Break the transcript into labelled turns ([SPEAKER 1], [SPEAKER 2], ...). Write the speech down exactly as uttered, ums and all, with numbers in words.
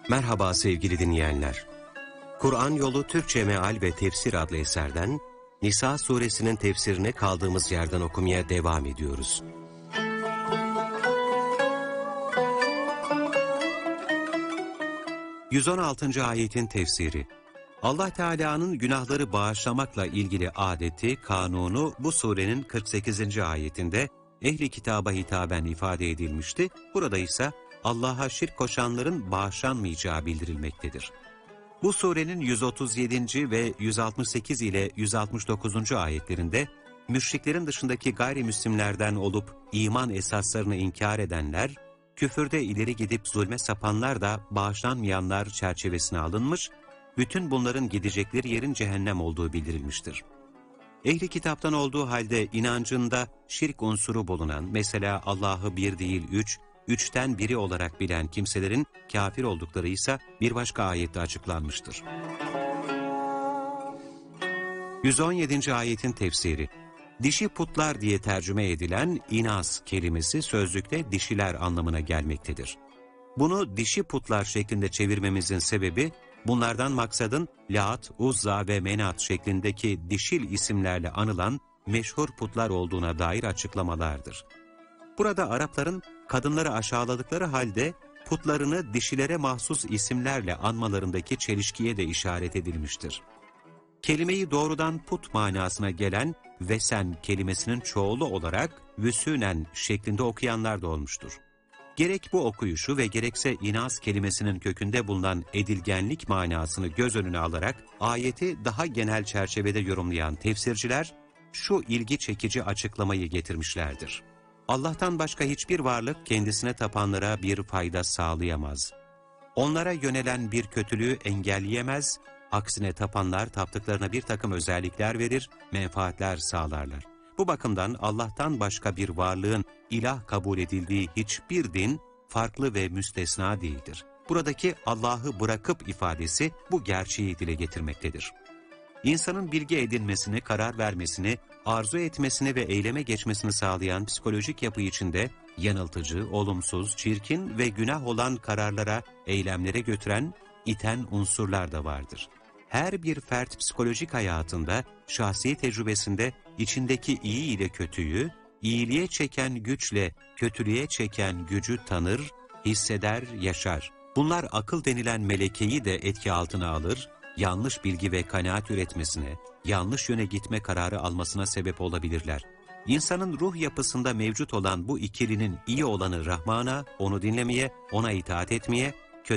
[SPEAKER 1] Merhaba sevgili dinleyenler. Kur'an Yolu Türkçe Meal ve Tefsir adlı eserden Nisa suresinin tefsirini kaldığımız yerden okumaya devam ediyoruz. yüz on altıncı ayetin tefsiri. Allah Teala'nın günahları bağışlamakla ilgili adeti, kanunu bu surenin kırk sekizinci ayetinde ehli kitaba hitaben ifade edilmişti. Burada ise Allah'a şirk koşanların bağışlanmayacağı bildirilmektedir. Bu surenin yüz otuz yedinci ve yüz altmış sekiz ile yüz altmış dokuzuncu ayetlerinde müşriklerin dışındaki gayrimüslimlerden olup iman esaslarını inkar edenler, küfürde ileri gidip zulme sapanlar da bağışlanmayanlar çerçevesine alınmış, bütün bunların gidecekleri yerin cehennem olduğu bildirilmiştir. Ehli kitaptan olduğu halde inancında şirk unsuru bulunan, mesela Allah'ı bir değil üç, üçten biri olarak bilen kimselerin kafir oldukları ise bir başka ayette açıklanmıştır. yüz on yedinci ayetin tefsiri. Dişi putlar diye tercüme edilen inas kelimesi sözlükte dişiler anlamına gelmektedir. Bunu dişi putlar şeklinde çevirmemizin sebebi, bunlardan maksadın Lat, Uzza ve Menat şeklindeki dişil isimlerle anılan meşhur putlar olduğuna dair açıklamalardır. Burada Arapların kadınları aşağıladıkları halde putlarını dişilere mahsus isimlerle anmalarındaki çelişkiye de işaret edilmiştir. Kelimeyi doğrudan put manasına gelen vesen kelimesinin çoğulu olarak vüsünen şeklinde okuyanlar da olmuştur. Gerek bu okuyuşu ve gerekse inas kelimesinin kökünde bulunan edilgenlik manasını göz önüne alarak ayeti daha genel çerçevede yorumlayan tefsirciler şu ilgi çekici açıklamayı getirmişlerdir. Allah'tan başka hiçbir varlık kendisine tapanlara bir fayda sağlayamaz. Onlara yönelen bir kötülüğü engelleyemez, aksine tapanlar taptıklarına bir takım özellikler verir, menfaatler sağlarlar. Bu bakımdan Allah'tan başka bir varlığın ilah kabul edildiği hiçbir din farklı ve müstesna değildir. Buradaki Allah'ı bırakıp ifadesi bu gerçeği dile getirmektedir. İnsanın bilgi edinmesini, karar vermesini, arzu etmesini ve eyleme geçmesini sağlayan psikolojik yapı içinde yanıltıcı, olumsuz, çirkin ve günah olan kararlara, eylemlere götüren, iten unsurlar da vardır. Her bir fert psikolojik hayatında, şahsi tecrübesinde içindeki iyi ile kötüyü, iyiliğe çeken güçle kötülüğe çeken gücü tanır, hisseder, yaşar. Bunlar akıl denilen melekeyi de etki altına alır, yanlış bilgi ve kanaat üretmesine, yanlış yöne gitme kararı almasına sebep olabilirler. İnsanın ruh yapısında mevcut olan bu ikilinin iyi olanı Rahman'a, onu dinlemeye, ona itaat etmeye,